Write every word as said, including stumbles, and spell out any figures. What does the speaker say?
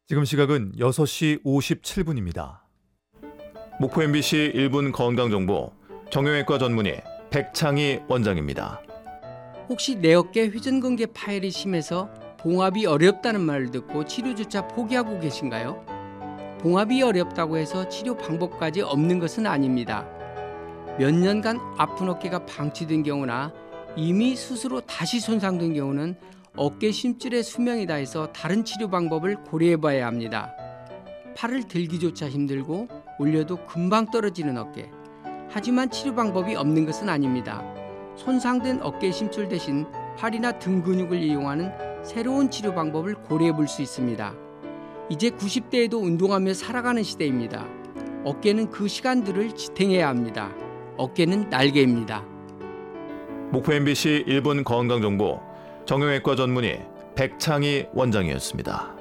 지금 시각은 여섯 시 오십칠 분입니다. 목포 엠비씨 일 분 건강정보 정형외과 전문의 백창희 원장입니다. 혹시 내 어깨 회전근개 파열이 심해서 봉합이 어렵다는 말을 듣고 치료조차 포기하고 계신가요? 봉합이 어렵다고 해서 치료 방법까지 없는 것은 아닙니다. 몇 년간 아픈 어깨가 방치된 경우나 이미 스스로 다시 손상된 경우는 어깨 심줄의 수명이 다해서 다른 치료 방법을 고려해봐야 합니다. 팔을 들기조차 힘들고 올려도 금방 떨어지는 어깨. 하지만 치료 방법이 없는 것은 아닙니다. 손상된 어깨 심줄 대신 팔이나 등 근육을 이용하는 새로운 치료 방법을 고려해 볼 수 있습니다. 이제 구십 대에도 운동하며 살아가는 시대입니다. 어깨는 그 시간들을 지탱해야 합니다. 어깨는 날개입니다. 목포 엠비씨 일 분 건강정보 정형외과 전문의 백창희 원장이었습니다.